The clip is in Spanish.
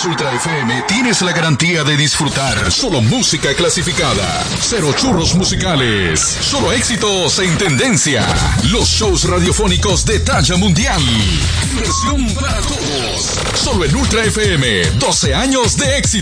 Ultra FM tienes la garantía de disfrutar solo música clasificada, cero churros musicales, solo éxitos en tendencia, los shows radiofónicos de talla mundial, diversión para todos. Solo en Ultra FM, 12 años de éxito.